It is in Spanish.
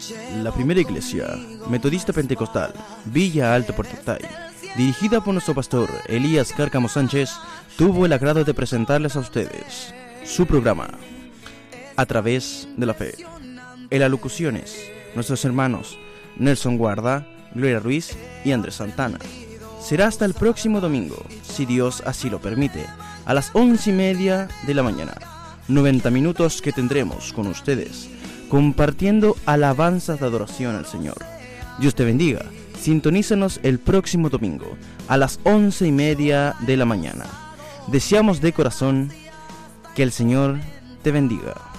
La primera iglesia metodista pentecostal Villa Alto Portoctay, dirigida por nuestro pastor Elías Cárcamo Sánchez, tuvo el agrado de presentarles a ustedes su programa A Través de la Fe. En las locuciones, nuestros hermanos Nelson Guarda, Gloria Ruiz y Andrés Santana. Será hasta el próximo domingo, si Dios así lo permite, a las 11:30 de la mañana. 90 minutos que tendremos con ustedes, compartiendo alabanzas de adoración al Señor. Dios te bendiga. Sintonízanos el próximo domingo a las 11:30 de la mañana. Deseamos de corazón que el Señor te bendiga.